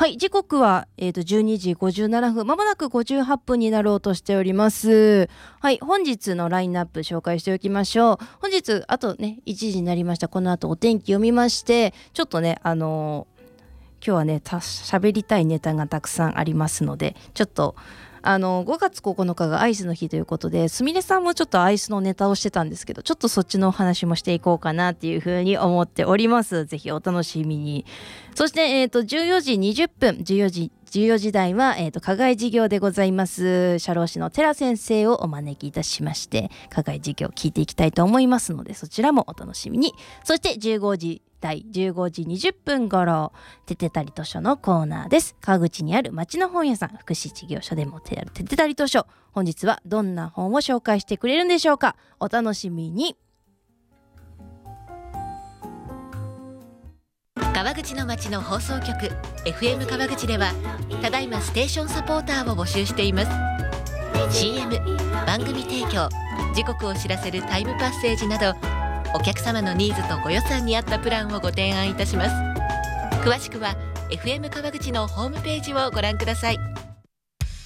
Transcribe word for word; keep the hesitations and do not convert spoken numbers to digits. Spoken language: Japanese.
はい、時刻は、えーと、じゅうにじごじゅうななふん、まもなくごじゅうはっぷんになろうとしております。はい、本日のラインナップ紹介しておきましょう。本日、あとね、いちじになりました。この後お天気読みまして、ちょっとね、あのー、今日はね、た喋りたいネタがたくさんありますので、ちょっと、あのごがつここのかがアイスの日ということで、すみれさんもちょっとアイスのネタをしてたんですけど、ちょっとそっちのお話もしていこうかなっていうふうに思っております。ぜひお楽しみに。そして、えーと、じゅうよじにじゅっぷん、じゅうよじ、じゅうよじ台は、えーと、課外授業でございます。社労士の寺先生をお招きいたしまして、課外授業を聞いていきたいと思いますので、そちらもお楽しみに。そしてじゅうごじ台、じゅうごじにじゅっぷん頃、ててたり図書のコーナーです。川口にある町の本屋さん、福祉事業所でもてあるててたり図書。本日はどんな本を紹介してくれるんでしょうか。お楽しみに。 川口の町の放送局 エフエム 川口ではただいまステーションサポーターを募集しています。 シーエム 番組提供、時刻を知らせるタイムパッセージなどお客様のニーズとご予算に合ったプランをご提案いたします。詳しくは エフエム 川口のホームページをご覧ください。